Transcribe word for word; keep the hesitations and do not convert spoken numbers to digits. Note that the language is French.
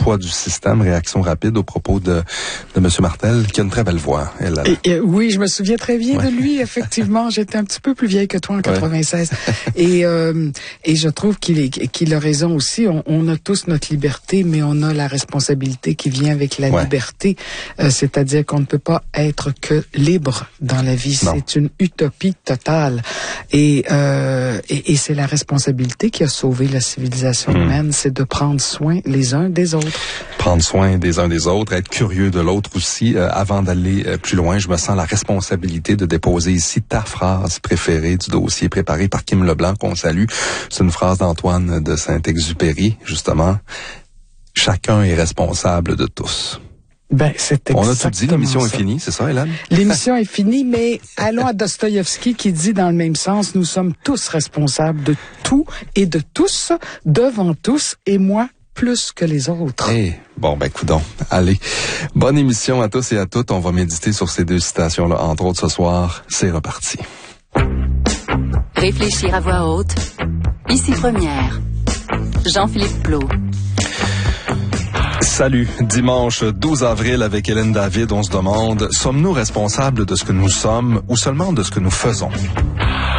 poids du système. Réaction rapide au propos de, de M. Martel, qui a une très belle voix. Elle, elle... Et, et, oui, je me souviens très bien ouais. de lui, effectivement. J'étais un petit peu plus vieille que toi en quatre-vingt-seize. Ouais. et, euh, et je trouve qu'il, est, qu'il a raison aussi. On, on a tous notre liberté, mais on a la responsabilité qui vient avec la ouais. liberté. Euh, c'est-à-dire qu'on ne peut pas être que libre dans la vie. Non. C'est une utopie totale. Et, euh, et, et c'est la responsabilité qui a sauvé la civilisation mmh. humaine, c'est de prendre soin les uns des autres. Prendre soin des uns des autres, être curieux de l'autre aussi. Euh, avant d'aller euh, plus loin, je me sens la responsabilité de déposer ici ta phrase préférée du dossier préparé par Kim Leblanc, qu'on salue. C'est une phrase d'Antoine de Saint-Exupéry, justement. Chacun est responsable de tous. Ben, c'est exactement On a tout dit, l'émission ça. est finie, c'est ça, Hélène? L'émission est finie, mais allons à Dostoïevski qui dit dans le même sens, nous sommes tous responsables de tout et de tous, devant tous, et moi, plus que les autres. Hey, bon, ben, coudonc. Allez. Bonne émission à tous et à toutes. On va méditer sur ces deux citations-là, entre autres, ce soir. C'est reparti. Réfléchir à voix haute. Ici Première. Jean-Philippe Plault. Salut. Dimanche douze avril avec Hélène David, on se demande, sommes-nous responsables de ce que nous sommes ou seulement de ce que nous faisons?